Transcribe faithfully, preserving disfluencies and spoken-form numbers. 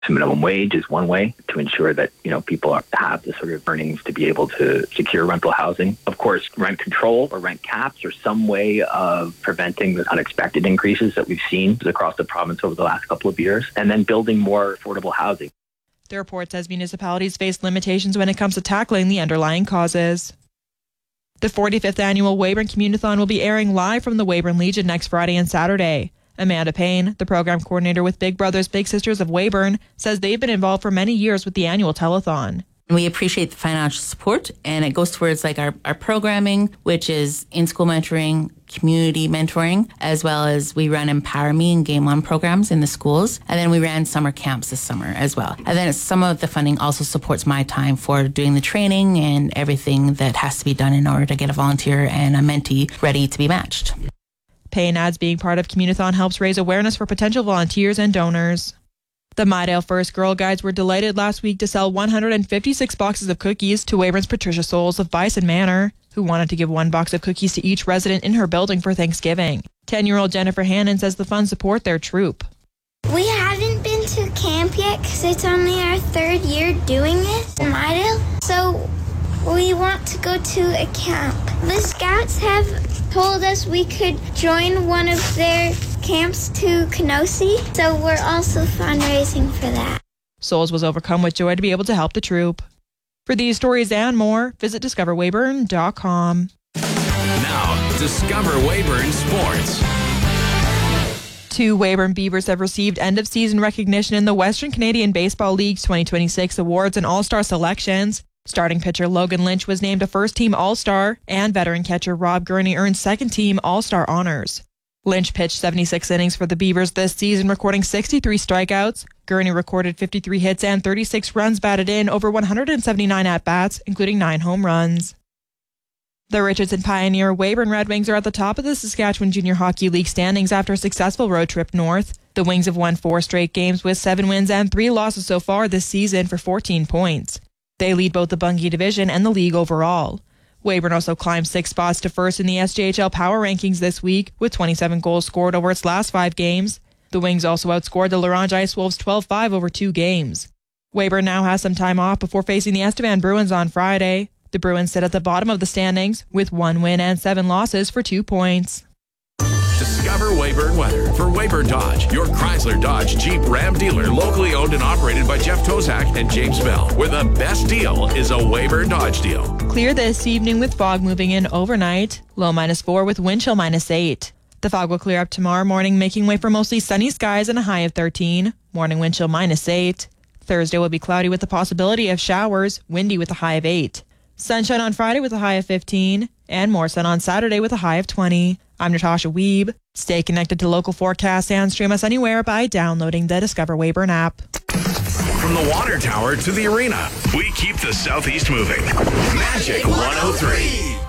Minimum wage is one way to ensure that, you know, people are, have the sort of earnings to be able to secure rental housing. Of course, rent control or rent caps are some way of preventing the unexpected increases that we've seen across the province over the last couple of years, and then building more affordable housing. The report says municipalities face limitations when it comes to tackling the underlying causes. The forty-fifth annual Weyburn Community-thon will be airing live from the Weyburn Legion next Friday and Saturday. Amanda Payne, the program coordinator with Big Brothers Big Sisters of Weyburn, says they've been involved for many years with the annual telethon. We appreciate the financial support, and it goes towards like our, our programming, which is in-school mentoring, community mentoring, as well as we run Empower Me and Game On programs in the schools. And then we ran summer camps this summer as well. And then some of the funding also supports my time for doing the training and everything that has to be done in order to get a volunteer and a mentee ready to be matched. Payne adds being part of Community-thon helps raise awareness for potential volunteers and donors. The Mydale First Girl Guides were delighted last week to sell one hundred fifty-six boxes of cookies to Weyburn's Patricia Souls of Bison Manor, who wanted to give one box of cookies to each resident in her building for Thanksgiving. ten-year-old Jennifer Hannon says the funds support their troop. We haven't been to camp yet because it's only our third year doing it in Mydale. So we want to go to a camp. The Scouts have told us we could join one of their camps to Kenosi, so we're also fundraising for that. Souls was overcome with joy to be able to help the troop. For these stories and more, visit discover weyburn dot com. Now, Discover Weyburn Sports. Two Weyburn Beavers have received end-of-season recognition in the Western Canadian Baseball League's twenty twenty-six awards and All-Star selections. Starting pitcher Logan Lynch was named a first-team All-Star, and veteran catcher Rob Gurney earned second-team All-Star honors. Lynch pitched seventy-six innings for the Beavers this season, recording sixty-three strikeouts. Gurney recorded fifty-three hits and thirty-six runs batted in over one hundred seventy-nine at-bats, including nine home runs. The Richardson Pioneer Weyburn Red Wings are at the top of the Saskatchewan Junior Hockey League standings after a successful road trip north. The Wings have won four straight games with seven wins and three losses so far this season for fourteen points. They lead both the Bungie division and the league overall. Weyburn also climbed six spots to first in the S J H L Power Rankings this week, with twenty-seven goals scored over its last five games. The Wings also outscored the La Ronge Ice Wolves twelve five over two games. Weyburn now has some time off before facing the Estevan Bruins on Friday. The Bruins sit at the bottom of the standings, with one win and seven losses for two points. Discover Weyburn weather for Weyburn Dodge, your Chrysler Dodge Jeep Ram dealer, locally owned and operated by Jeff Tozak and James Bell, where the best deal is a Weyburn Dodge deal. Clear this evening with fog moving in overnight. Low minus four with wind chill minus eight. The fog will clear up tomorrow morning, making way for mostly sunny skies and a high of thirteen. Morning wind chill minus eight. Thursday will be cloudy with the possibility of showers, windy with a high of eight. Sunshine on Friday with a high of fifteen, and more sun on Saturday with a high of twenty. I'm Natasha Weeb. Stay connected to local forecasts and stream us anywhere by downloading the Discover Weyburn app. From the water tower to the arena, we keep the Southeast moving. Magic one oh three.